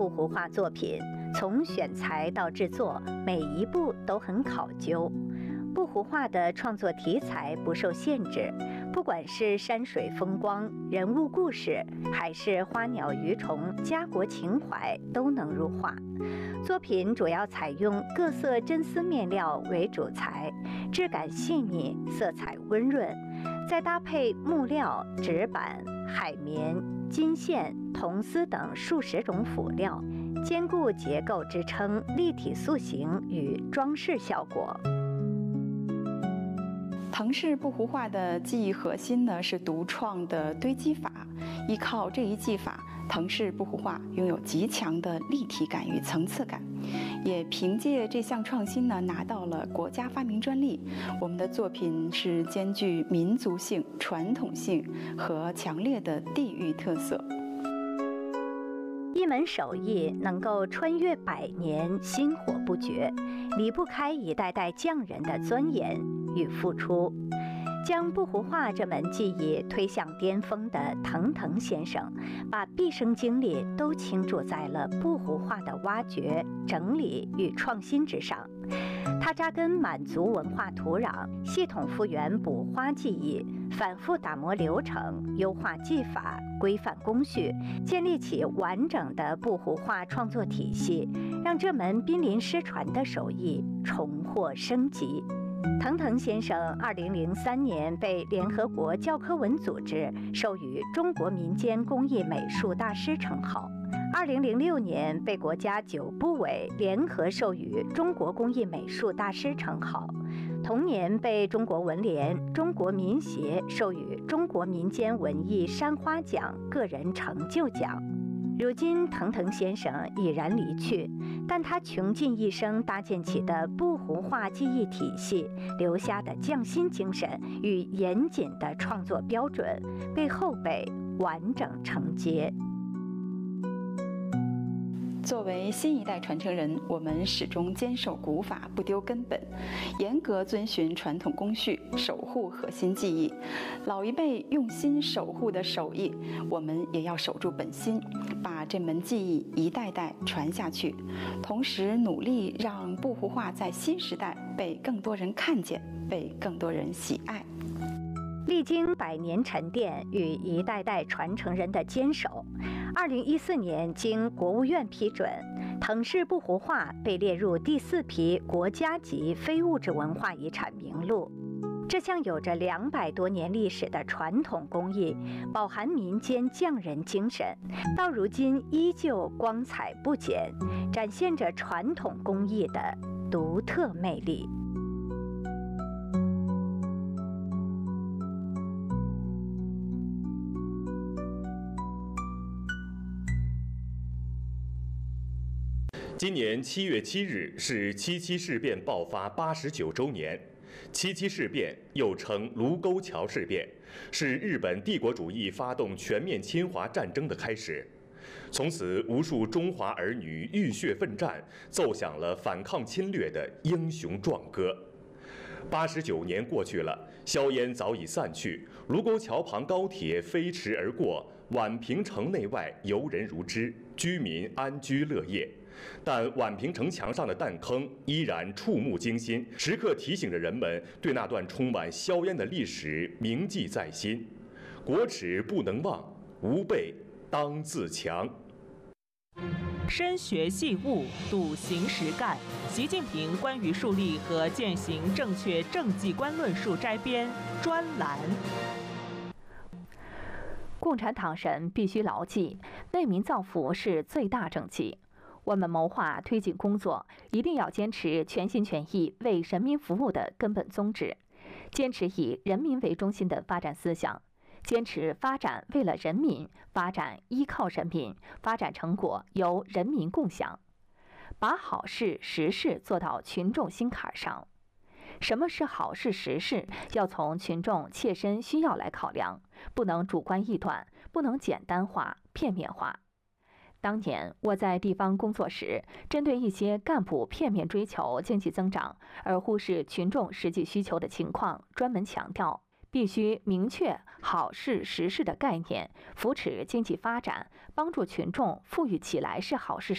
不胡画作品，从选材到制作，每一步都很考究。不胡画的创作题材不受限制，不管是山水风光、人物故事，还是花鸟鱼虫、家国情怀，都能入画。作品主要采用各色真丝面料为主材，质感细腻，色彩温润，再搭配木料、纸板、海绵、金线、铜丝等数十种辅料，兼顾结构支撑、立体塑形与装饰效果。 藤氏不胡画的技艺核心呢是独创的堆积法，依靠这一技法，藤氏不胡画拥有极强的立体感与层次感，也凭借这项创新呢拿到了国家发明专利。我们的作品是兼具民族性、传统性和强烈的地域特色。 一门手艺能够穿越100年，薪火不绝，离不开一代代匠人的钻研与付出。将不胡画这门技艺推向巅峰的藤藤先生，把毕生精力都倾注在了不胡画的挖掘、整理与创新之上。他扎根满族文化土壤，系统复原补花技艺，反复打磨流程，优化技法，规范工序，建立起完整的不胡画创作体系，让这门濒临失传的手艺重获生机。藤藤先生2003年被联合国教科文组织授予中国民间工艺美术大师称号，2006年被国家9部委联合授予中国工艺美术大师称号，同年被中国文联、中国民协授予中国民间文艺山花奖个人成就奖。如今藤藤先生已然离去，但他穷尽一生搭建起的不胡画技艺体系留下的匠心精神与严谨的创作标准，被后辈完整承接。 作为新一代传承人，我们始终坚守古法，不丢根本，严格遵循传统工序，守护核心技艺。老一辈用心守护的手艺，我们也要守住本心，把这门技艺一代代传下去，同时努力让不胡画在新时代被更多人看见，被更多人喜爱。 历经100年沉淀与一代代传承人的坚守，2014年经国务院批准，藤氏不胡画被列入第4批国家级非物质文化遗产名录。这项有着200多年历史的传统工艺，饱含民间匠人精神，到如今依旧光彩不减，展现着传统工艺的独特魅力。 今年7月7日是7·7事变爆发89周年。7·7事变又称卢沟桥事变，是日本帝国主义发动全面侵华战争的开始。从此，无数中华儿女浴血奋战，奏响了反抗侵略的英雄壮歌。89年过去了，硝烟早已散去，卢沟桥旁高铁飞驰而过，宛平城内外游人如织，居民安居乐业。但宛平城墙上的弹坑依然触目惊心，时刻提醒着人们对那段充满硝烟的历史铭记在心。国耻不能忘，吾辈当自强。 深学细悟，笃行实干。习近平关于树立和践行正确政绩观论述摘编专栏。 共产党人必须牢记，为民造福是最大政绩。我们谋划推进工作，一定要坚持全心全意为人民服务的根本宗旨，坚持以人民为中心的发展思想，坚持发展为了人民，发展依靠人民，发展成果由人民共享，把好事实事做到群众心坎上。什么是好事实事，要从群众切身需要来考量，不能主观臆断，不能简单化、片面化。当年我在地方工作时，针对一些干部片面追求经济增长而忽视群众实际需求的情况，专门强调必须明确好事实事的概念，扶持经济发展，帮助群众富裕起来是好事